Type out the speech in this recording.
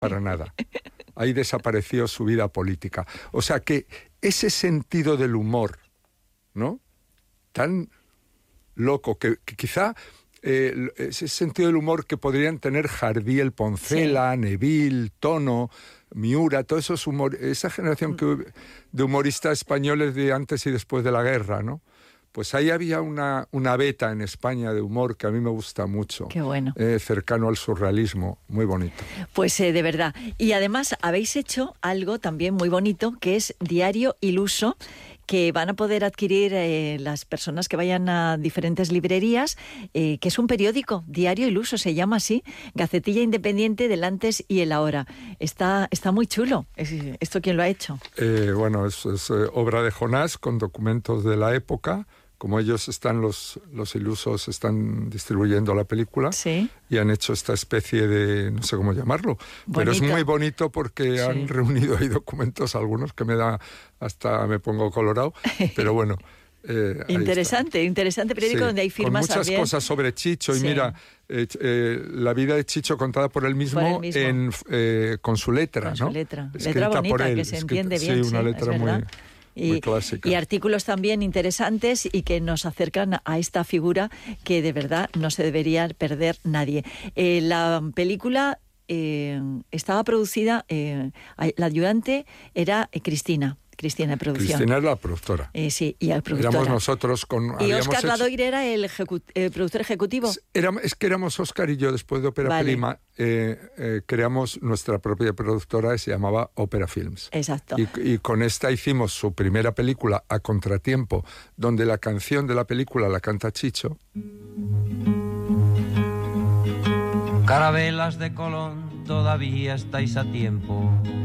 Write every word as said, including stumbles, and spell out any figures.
para nada. Ahí desapareció su vida política. O sea que ese sentido del humor, ¿no?, tan loco, que, que quizá eh, ese sentido del humor que podrían tener Jardiel, Poncela, sí, Neville, Tono, Miura, todos esos humor, esa generación que, de humoristas españoles de antes y después de la guerra, ¿no? Pues ahí había una, una veta en España de humor que a mí me gusta mucho. Qué bueno. Eh, cercano al surrealismo, muy bonito. Pues eh, de verdad. Y además habéis hecho algo también muy bonito, que es Diario Iluso, que van a poder adquirir eh, las personas que vayan a diferentes librerías, eh, que es un periódico, Diario Iluso, se llama así, Gacetilla Independiente del antes y el ahora. Está, está muy chulo. ¿Esto quién lo ha hecho? Eh, bueno, es, es eh, obra de Jonás, con documentos de la época. Como ellos están, los, los ilusos están distribuyendo la película, sí, y han hecho esta especie de, no sé cómo llamarlo, bonito. Pero es muy bonito porque sí, han reunido ahí documentos, algunos que me da, hasta me pongo colorado, pero bueno. Eh, interesante, interesante periódico, sí, donde hay firmas con muchas también. Cosas sobre Chicho, sí. Y mira, eh, eh, la vida de Chicho contada por él mismo, por él mismo. En, eh, con su letra, con ¿no? Su letra, escrita letra bonita, por él, que se escrita, entiende bien. Sí, una sí, letra muy... Y, y artículos también interesantes y que nos acercan a esta figura que de verdad no se debería perder nadie. Eh, la película eh, estaba producida, eh, la ayudante era eh, Cristina. Cristina de producción. Cristina es la productora. Eh, sí, y el productor. Éramos nosotros con... Y Óscar Ladoire era el, ejecu el productor ejecutivo. Era, es que éramos Óscar y yo, después de Ópera vale. Prima, eh, eh, creamos nuestra propia productora que se llamaba Ópera Films. Exacto. Y, y con esta hicimos su primera película, A Contratiempo, donde la canción de la película la canta Chicho. Carabelas de Colón, todavía estáis a tiempo.